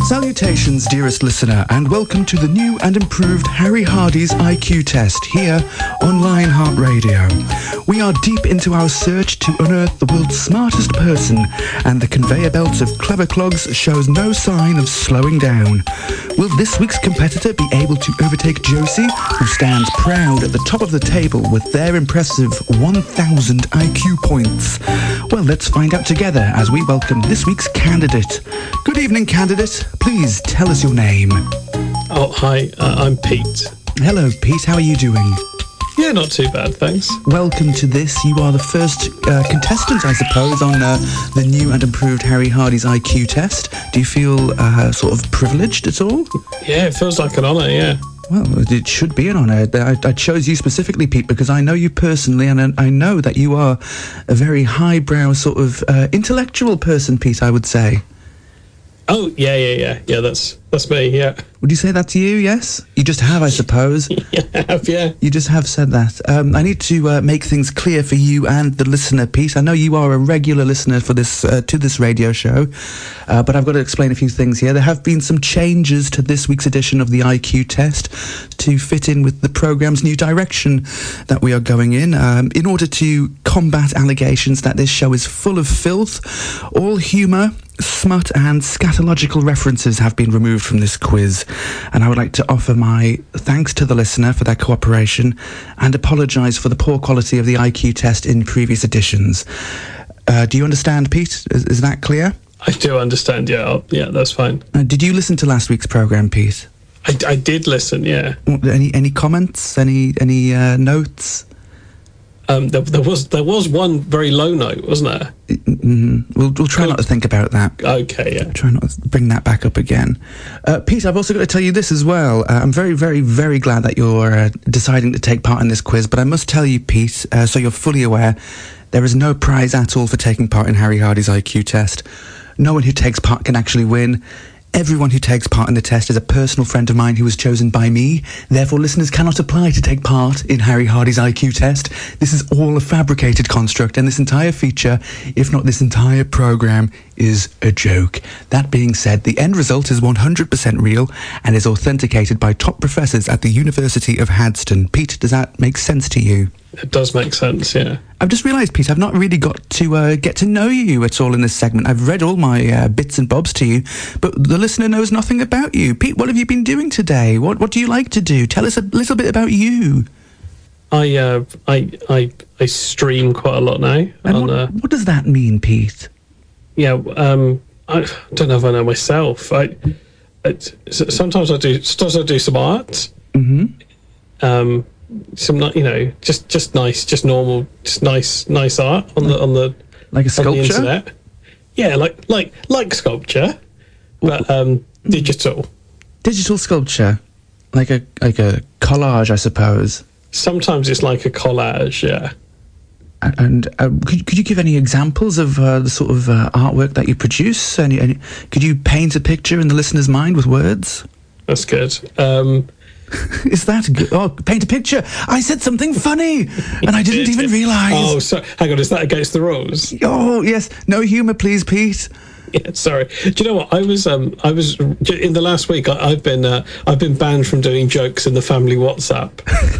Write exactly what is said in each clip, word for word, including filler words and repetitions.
Salutations, dearest listener, and welcome to the new and improved Harry Hardy's I Q test here on Lionheart Radio. We are deep into our search to unearth the world's smartest person, and the conveyor belt of clever clogs shows no sign of slowing down. Will this week's competitor be able to overtake Josie, who stands proud at the top of the table with their impressive one thousand I Q points? Well, let's find out together as we welcome this week's candidate. Good evening, candidate. Please tell us your name. Oh, hi. Uh, I'm Pete. Hello, Pete. How are you doing? Yeah, not too bad, thanks. Welcome to this. You are the first uh, contestant, I suppose, on uh, the new and improved Harry Hardy's I Q test. Do you feel uh, sort of privileged at all? Yeah, it feels like an honour, yeah. Well, it should be an honour. I, I chose you specifically, Pete, because I know you personally, and I know that you are a very highbrow sort of uh, intellectual person, Pete, I would say. Oh, yeah, yeah, yeah. Yeah, that's that's me, yeah. Would you say that's you, yes? You just have, I suppose. Yeah, I have, yeah. You just have said that. Um, I need to uh, make things clear for you and the listener, Pete. I know you are a regular listener for this uh, to this radio show, uh, but I've got to explain a few things here. There have been some changes to this week's edition of the I Q test to fit in with the programme's new direction that we are going in. Um, in order to combat allegations that this show is full of filth, all humour, smut and scatological references have been removed from this quiz, and I would like to offer my thanks to the listener for their cooperation and apologise for the poor quality of the I Q test in previous editions. Uh, do you understand, Pete? Is, is that clear? I do understand, yeah. I'll, yeah, that's fine. Uh, did you listen to last week's programme, Pete? I, I did listen, yeah. Any any comments? Any any uh, notes? Um, there, there was there was one very low note, wasn't there? Mm-hmm. We'll, we'll try not to think about that. Okay, yeah. Try not to bring that back up again. Uh, Pete, I've also got to tell you this as well. Uh, I'm very, very, very glad that you're uh, deciding to take part in this quiz, but I must tell you, Pete, uh, so you're fully aware, there is no prize at all for taking part in Harry Hardy's I Q test. No one who takes part can actually win. Everyone who takes part in the test is a personal friend of mine who was chosen by me. Therefore, listeners cannot apply to take part in Harry Hardy's I Q test. This is all a fabricated construct, and this entire feature, if not this entire programme, is a joke. That being said, the end result is one hundred percent real and is authenticated by top professors at the University of Hadston. Pete, does that make sense to you? It does make sense, yeah. I've just realised, Pete, I've not really got to uh, get to know you at all in this segment. I've read all my uh, bits and bobs to you, but the listener knows nothing about you. Pete, what have you been doing today? What What do you like to do? Tell us a little bit about you. I uh, I I I stream quite a lot now. And on, what, uh, what does that mean, Pete? Yeah, um, I don't know if I know myself. I, it, sometimes I do. Sometimes I do some art. Mm-hmm. Um, some, you know, just just nice, just normal, just nice, nice art on the on the like a sculpture. On the internet. Yeah, like like like sculpture, but um, digital. Digital sculpture, like a like a collage, I suppose. Sometimes it's like a collage, yeah. And uh, could, could you give any examples of uh, the sort of uh, artwork that you produce? Any, any, could you paint a picture in the listener's mind with words? That's good. Um, Is that good? Oh, paint a picture. I said something funny, and I didn't even realise. Oh, so hang on. Is that against the rules? Oh, yes. No humour, please, Pete. Yeah, sorry. Do you know what? I was um, I was in the last week. I, I've been uh, I've been banned from doing jokes in the family WhatsApp.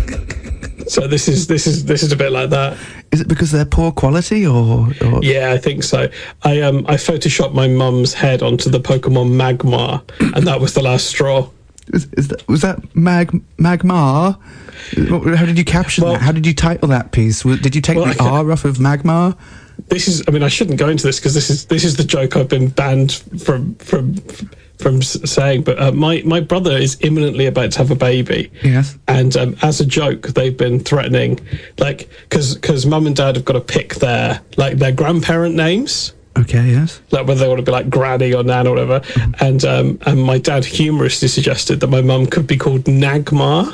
So this is this is this is a bit like that. Is it because they're poor quality, or, or? Yeah, I think so. I um I photoshopped my mum's head onto the Pokemon Magmar, and that was the last straw. Is, is that, was that Mag Magmar? How did you caption well, that? How did you title that piece? Did you take well, the R off of Magmar? This is. I mean, I shouldn't go into this because this is this is the joke I've been banned from from. from saying, but uh, my my brother is imminently about to have a baby. Yes. And um, as a joke, they've been threatening, like, because because mum and dad have got to pick their like their grandparent names. Okay. Yes. Like whether they want to be like Granny or Nan or whatever. Mm-hmm. And um and my dad humorously suggested that my mum could be called Nagmar,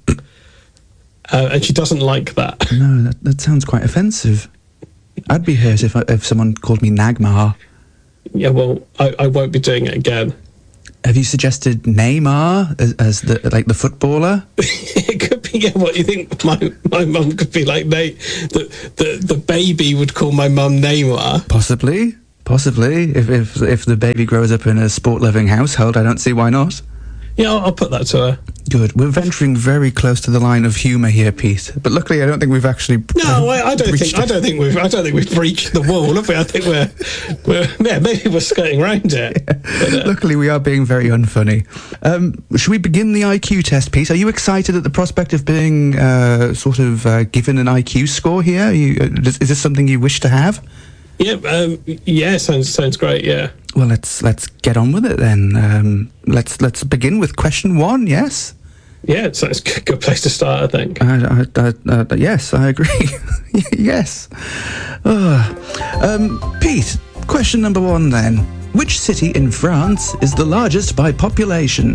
uh, and she doesn't like that. No, that that sounds quite offensive. I'd be hurt if I, if someone called me Nagmar. Yeah. Well, I, I won't be doing it again. Have you suggested Neymar as, as the like the footballer? It could be. Yeah, what you think? My my mum could be like Nate. The, the the baby would call my mum Neymar. Possibly. Possibly. If, if, if the baby grows up in a sport-loving household, I don't see why not. Yeah, I'll, I'll put that to her. Good. We're venturing very close to the line of humour here, Pete. But luckily, I don't think we've actually. No, I, I don't think. breached I don't think we've. I don't think we've breached the wall, have we? I think we're. we're yeah, maybe we're skirting around it. Yeah. But, uh, Luckily, we are being very unfunny. Um, should we begin the I Q test, Pete? Are you excited at the prospect of being uh, sort of uh, given an I Q score here? Are you, uh, is this something you wish to have? yeah. Um, yeah. Sounds sounds great. Yeah. Well, let's let's get on with it then. Um, let's let's begin with question one. Yes. Yeah. So it's a good place to start, I think. I, I, I, uh, yes, I agree. Yes. Oh. Um, Pete, question number one then. Which city in France is the largest by population?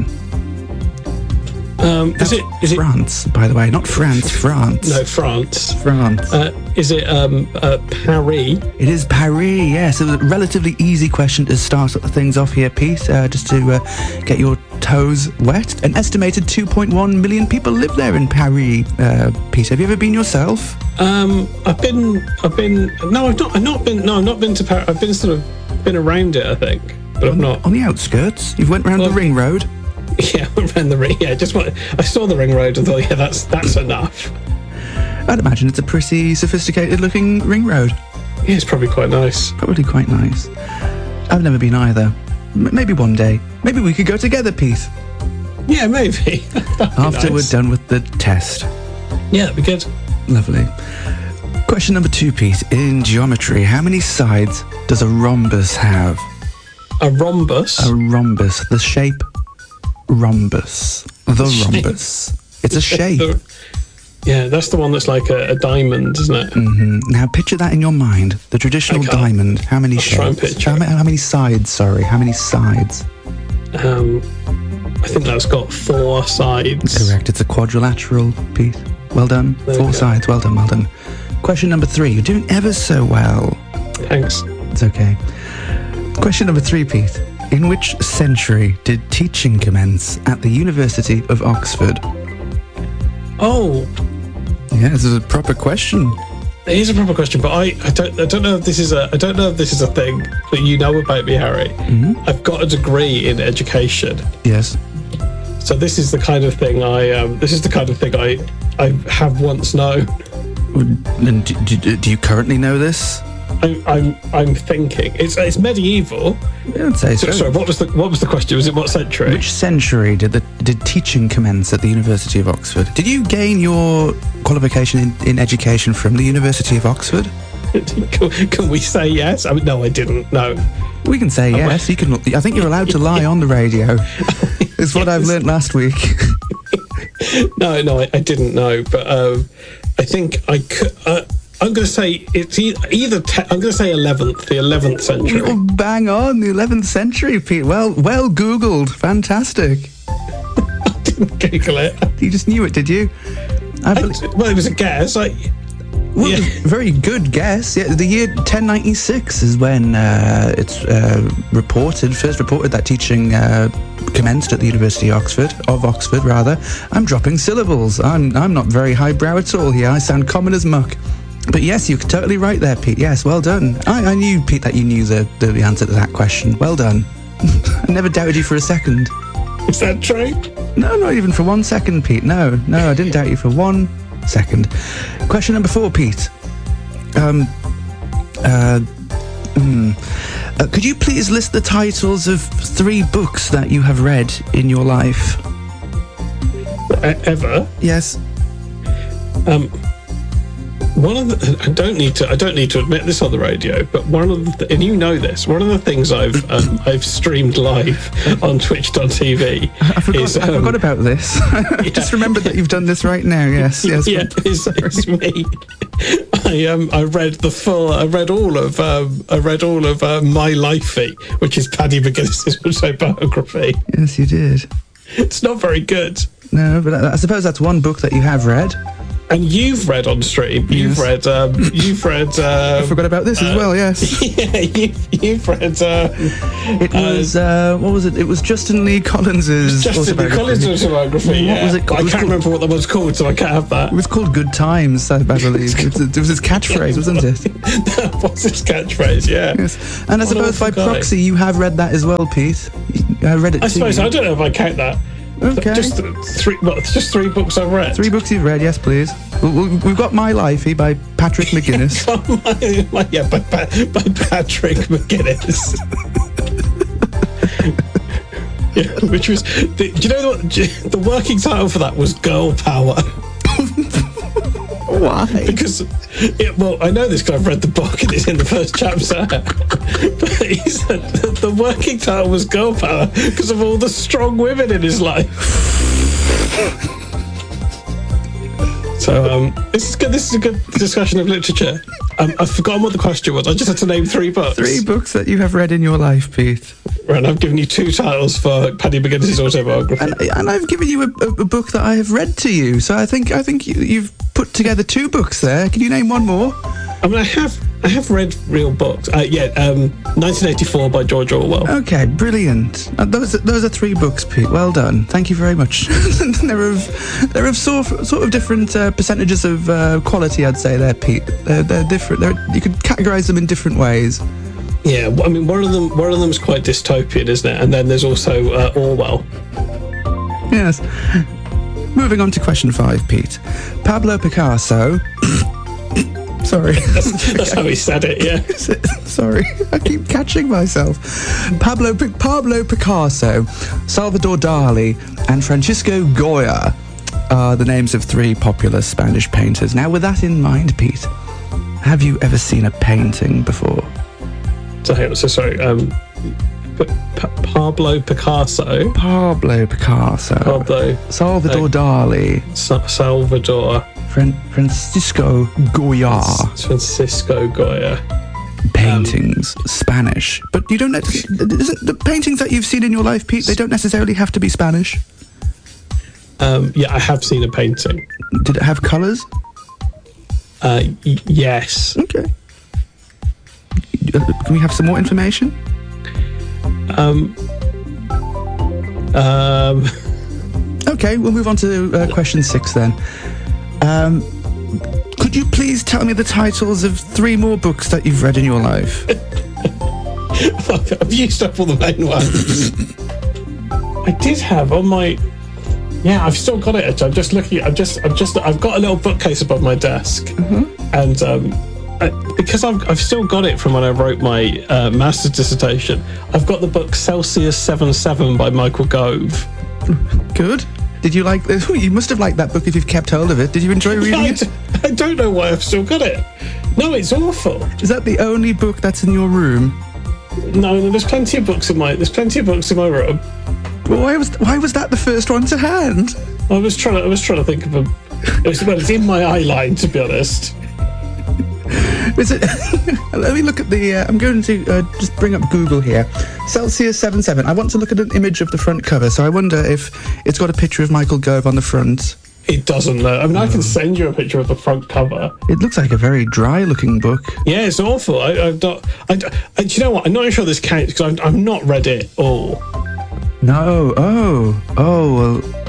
Um, is it? Is it? France, by the way, not France, France. No, France. France. Uh, is it um, uh, Paris? It is Paris, yes. It was a relatively easy question to start things off here, Pete, uh, just to uh, get your toes wet. An estimated two point one million people live there in Paris, uh, Pete. Have you ever been yourself? Um, I've been. I've been. No, I've not. I've not been. No, I've not been to Paris. I've been sort of been around it, I think, but I've not. On the outskirts? You've went round Well, the ring road? Yeah, around the ring. Yeah, just what I saw the ring road and thought, yeah, that's that's enough. I'd imagine it's a pretty sophisticated-looking ring road. Yeah, it's probably quite nice. Probably quite nice. I've never been either. M- maybe one day. Maybe we could go together, Pete. Yeah, maybe. After nice. we're done with the test. Yeah, that'd be good. Lovely. Question number two, Pete. In geometry, how many sides does a rhombus have? A rhombus. A rhombus. The shape rhombus. The rhombus. It's a shape. The- yeah, that's the one that's like a, a diamond, isn't it? hmm Now picture that in your mind. The traditional Okay. diamond. How many I'll try and shapes? picture How, ma- how many sides? Sorry. How many sides? Um, I think that's got four sides. Correct. It's a quadrilateral, Pete. Well done. There we Four go. sides. Well done. Well done. Question number three. You're doing ever so well. Thanks. It's okay. Question number three, Pete. In which century did teaching commence at the University of Oxford? Oh, Yeah, this is a proper question. it is a proper question, but I, I don't I don't know if this is a I don't know if this is a thing that you know about me, Harry. Mm-hmm. I've got a degree in education, Yes. so this is the kind of thing I um, this is the kind of thing I I have once known. And do, do, do you currently know this? I, I'm I'm thinking it's it's medieval. I'd say so. So, sorry, what was the what was the question? Was it what century? Which century did the did teaching commence at the University of Oxford? Did you gain your qualification in, in education from the University of Oxford? can, can we say yes? I mean, no, I didn't. No. We can say yes. You can. I think you're allowed to lie on the radio. Is what I've Yes. learnt last week. No, no, I, I didn't know, but um, I think I could. Uh, I'm going to say it's e- either. Te- I'm going to say eleventh, the eleventh century. Oh, bang on, the eleventh century, Pete. Well, well Googled. Fantastic. I didn't Google it. You just knew it, did you? I I, believe, well, it was a guess. I, well, yeah. very good guess. Yeah, the year ten ninety-six is when uh, it's uh, reported, first reported that teaching uh, commenced at the University of Oxford, of Oxford rather. I'm dropping syllables. I'm I'm not very highbrow at all here. I sound common as muck. But yes, you're totally right there, Pete. Yes, well done. I, I knew, Pete, that you knew the, the, the answer to that question. Well done. I never doubted you for a second. Is that true? No, not even for one second, Pete. No, no, I didn't doubt you for one second. Question number four, Pete. Um, uh, hmm. uh, could you please list the titles of three books that you have read in your life? E- ever? Yes. Um, one of the, I don't need to. I don't need to admit this on the radio, but one of the th- and you know this. One of the things I've um, I've streamed live on Twitch dot T V. I forgot, is, I um, forgot about this. I just remembered that you've done this right now. Yes, yes. yeah, it's, it's me. I um I read the full. I read all of um I read all of uh, My Lifey, which is Paddy McGuinness's autobiography. Yes, you did. It's not very good. No, but I, I suppose that's one book that you have read. and you've read on stream. You've Yes. read. Um, you've read. Um, I forgot about this as well. Yes, yeah, you've, you've read. Uh, it was. Uh, what was it? It was Justin Lee Collins's Justin Lee autobiography. Collins' autobiography. What Yeah. was it called? I It was can't called- remember what that was called, so I can't have that. It was called "Good Times," I believe. It was, it was his catchphrase, wasn't it? What's his catchphrase? Yeah. Yes. And I What an suppose by awful guy. proxy, you have read that as well, Pete. I read it. I to suppose you. I don't know if I count that. Okay. Just three. Well, just three books I've read. Three books you've read, yes, please. We- we- We've got My Lifey by Patrick McGuinness. Oh, my, my, yeah, by, by, by Patrick McGuinness. Yeah, which was. The, do you know what? The working title for that was Girl Power. Why? Because, it, well, I know this because I've read the book and it's in the first chapter. But he said that the working title was Girl Power because of all the strong women in his life. So, um, this is good. This is a good discussion of literature. Um, I've forgotten what the question was. I just had to name three books. Three books that you have read in your life, Pete. Right, and I've given you two titles for Paddy McGuinness' autobiography. And, and I've given you a, a, a book that I have read to you. So I think I think you, you've put together two books there. Can you name one more? I mean, I have I have read real books. Uh, yeah, um, nineteen eighty-four by George Orwell. Okay, brilliant. Uh, those those are three books, Pete. Well done. Thank you very much. they're of they're of sort of, sort of different uh, percentages of uh, quality, I'd say. There, Pete. They're, they're different. They're, you could categorise them in different ways. Yeah, I mean, one of them one of them's quite dystopian, isn't it? And then there's also uh, Orwell. Yes. Moving on to question five, Pete. Pablo Picasso. Sorry. That's, that's how he said it. Yeah. Sorry, I keep catching myself. Pablo P- Pablo Picasso, Salvador Dali, and Francisco Goya are the names of three popular Spanish painters. Now, with that in mind, Pete, have you ever seen a painting before? So, hang on, so sorry. Um, P- P- Pablo Picasso. Pablo Picasso, Pablo. Salvador uh, Dali, Sa- Salvador. Fran- Francisco Goya. Francisco Goya. Paintings, Spanish, but you don't. Isn't the paintings that you've seen in your life, Pete? They don't necessarily have to be Spanish. Um, yeah, I have seen a painting. Did it have colours? Uh, y- yes. Okay. Uh, Can we have some more information? Um. Um. Okay, we'll move on to uh, question six then. Um, could you please tell me the titles of three more books that you've read in your life? I've used up all the main ones. I did have on my. Yeah, I've still got it. I'm just looking. I'm just. I'm just. I've got a little bookcase above my desk, Mm-hmm. and um, I, because I've I've still got it from when I wrote my uh, master's dissertation. I've got the book Celsius seventy-seven by Michael Gove. Good. Did you like this? You must have liked that book if you've kept hold of it. Did you enjoy reading I, it? d- I don't know why I've still got it. No, it's awful. Is that the only book that's in your room? No, no, there's plenty of books in my. There's plenty of books in my room. Well, why was why was that the first one to hand? I was trying to. I was trying to think of a. It was, well, it's in my eye line, to be honest. Is it? Let me look at the. Uh, I'm going to uh, just bring up Google here. Celsius seventy-seven. I want to look at an image of the front cover, so I wonder if it's got a picture of Michael Gove on the front. It doesn't. Uh, I mean, I can send you a picture of the front cover. It looks like a very dry-looking book. Yeah, it's awful. I, I've not. I, I, do you know what? I'm not sure this counts because I've, I've not read it all. No. Oh. Oh. Well.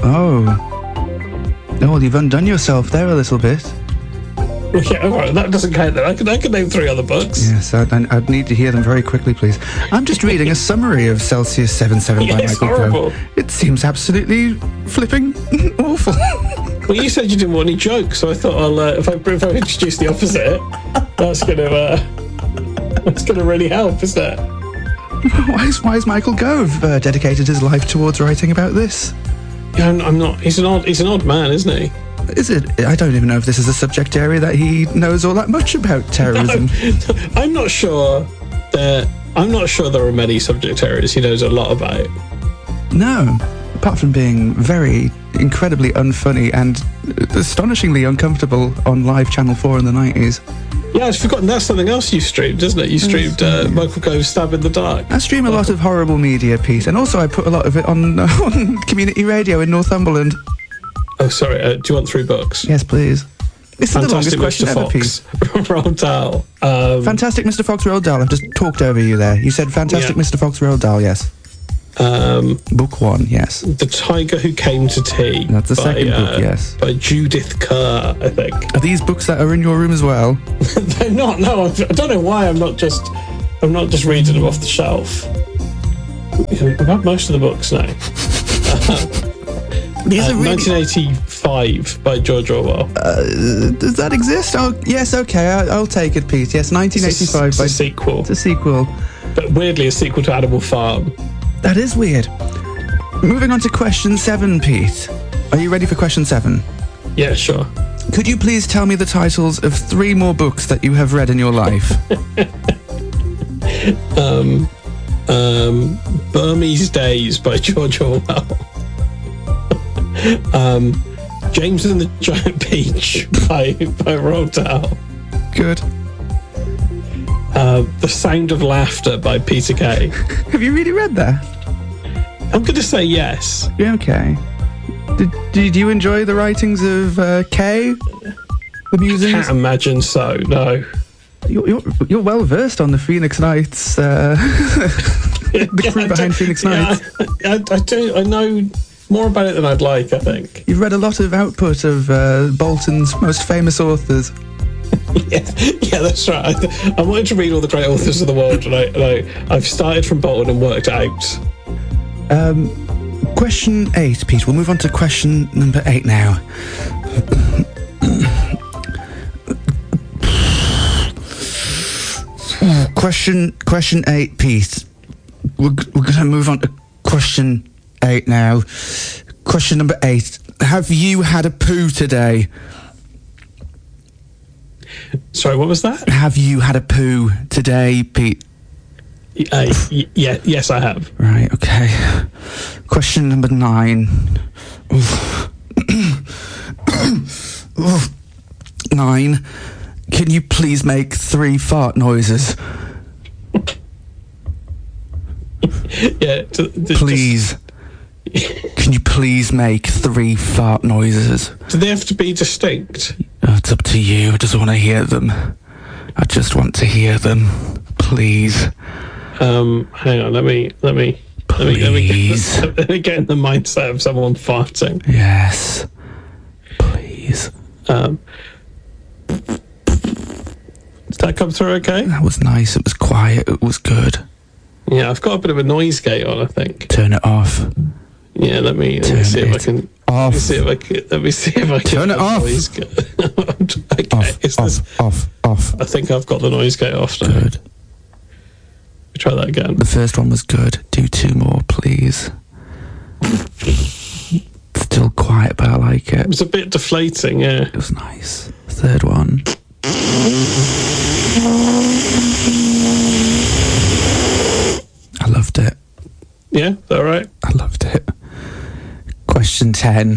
Oh. Oh. Well, you've undone yourself there a little bit. Well, yeah, all right, that doesn't count then. I can I can name three other books. Yes, I'd, I'd need to hear them very quickly, please. I'm just reading a summary of Celsius seventy-seven Yeah, by it's Michael horrible. Gove. It seems absolutely flipping awful. Well, you said you didn't want any jokes, so I thought I'll uh, if I if I introduce the opposite, that's gonna uh, that's gonna really help, isn't it? why, is, why is Michael Gove uh, dedicated his life towards writing about this? Yeah, I'm, I'm not. He's an odd. He's an odd man, isn't he? Is it? I don't even know if this is a subject area that he knows all that much about terrorism. I'm not sure that. I'm not sure there are many subject areas he knows a lot about. No, apart from being very incredibly unfunny and astonishingly uncomfortable on live Channel four in the nineties. Yeah, I've forgotten that's something else you streamed, isn't it? You streamed uh, Michael Gove's Stab in the Dark. I stream a lot of horrible media, Pete, and also I put a lot of it on, on community radio in Northumberland. Oh, sorry. Uh, do you want three books? Yes, please. This is the longest Fantastic question Mister ever, Pete. Fox, Roald Dahl. Um, Fantastic Mister Fox, Roald Dahl. I've just talked over you there. You said Fantastic Yeah. Mister Fox, Roald Dahl, yes. um, Book one, yes. The Tiger Who Came to Tea. That's the by, second uh, book, yes. By Judith Kerr, I think. Are these books that are in your room as well? They're not. No, I don't know why. I'm not just. I'm not just reading them off the shelf. I've had most of the books now. These Uh, are really... nineteen eighty-five by George Orwell. Uh, does that exist? Oh, yes, okay, I, I'll take it, Pete. Yes, nineteen eighty-five. It's a, by... it's a sequel, It's a sequel. but weirdly a sequel to Animal Farm. That is weird. Moving on to question seven, Pete. Are you ready for question seven? Yeah, sure. Could you please tell me the titles of three more books that you have read in your life? um, um, Burmese Days by George Orwell. um, James and the Giant Peach by, by Roald Dahl. Good. Uh, the Sound of Laughter by Peter Kay. Have you really read that? I'm going to say yes. Yeah, okay. Did, did you enjoy the writings of uh, Kay? The musings? Can't imagine so, no. You're, you're, you're well versed on the Phoenix Nights, uh, the crew Yeah, behind I Phoenix do, Nights. Yeah, I, I, I do. I know more about it than I'd like, I think. You've read a lot of output of uh, Bolton's most famous authors. Yeah, yeah, that's right. I, I wanted to read all the great authors of the world, and, I, and I, I've started from Bolton and worked out. Um, question eight, Pete. We'll move on to question number eight now. question question eight, Pete. We're, we're going to move on to question eight now. Question number eight. Have you had a poo today? Sorry, what was that? Have you had a poo today, Pete? Uh, y- yeah, yes, I have. Right, okay. Question number nine. Oof. Oof. Nine. Can you please make three fart noises? Yeah, to, to, Please. Can you please make three fart noises? Do they have to be distinct? Oh, it's up to you. I just want to hear them. I just want to hear them. Please. Um, hang on, let me, let me, let me, let me, Please. get, let me get in the mindset of someone farting. Yes. Please. Um, did that come through okay? That was nice. It was quiet. It was good. Yeah, I've got a bit of a noise gate on, I think. Turn it off. Yeah, let me, let Turn me see if I it can. off. Let me see if I can. Let me see if I can. Turn it get the off. noise gate. Okay, Off, is off, this, off, off. I think I've got the noise gate off now. Good. Try that again. The first one was good. Do two more, please. Still quiet, but I like It it. was a bit deflating, yeah. It was nice. Third one. I loved it. Yeah, is that right? I loved it. Question ten.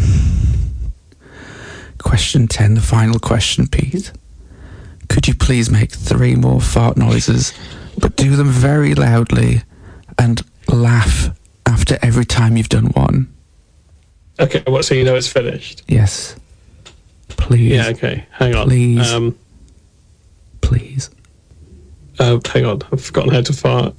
Question ten, the final question, Pete. Could you please make three more fart noises, but do them very loudly and laugh after every time you've done one? Okay, what, so you know it's finished? Yes. Please. Yeah, okay. Hang on. Please. Um, Please. uh, hang on, I've forgotten how to fart.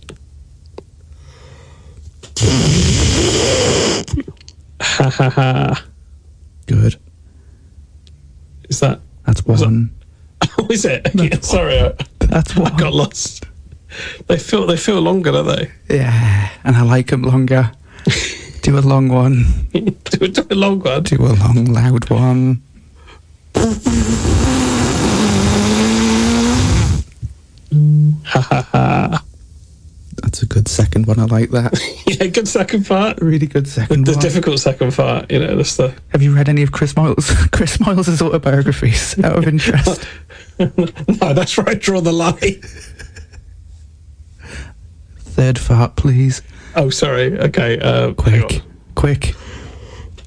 Ha ha ha. Good. Is that... That's Was one. Oh, is it? Yeah, sorry, I, That's I one. got lost. They feel they feel longer, don't they? Yeah, and I like them longer. Do a long one. do, do a long one. Do a long, loud one. Ha ha ha. That's a good second one. I like that. Yeah, good second part. Really good The, second the one. difficult second part, you know, that's the... Have you read any of Chris Miles? Chris Miles' autobiographies? Out of interest. No, that's where I draw the line. Third fart, please. Oh, sorry. Okay. Uh, hang Quick. on. Quick.